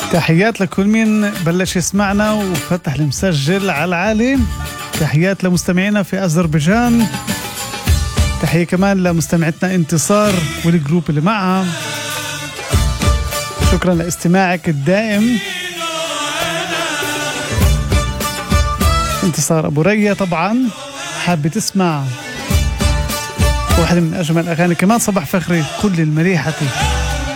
تحيات لكل مين بلش يسمعنا وفتح المسجل على العالي. تحيات لمستمعينا في أذربيجان. تحية كمان لمستمعتنا انتصار والجروب اللي معها. شكرا لاستماعك الدائم. انتصار أبو ريا طبعا حابة تسمع واحدة من أجمل أغاني كمان صباح فخري كل المريحة.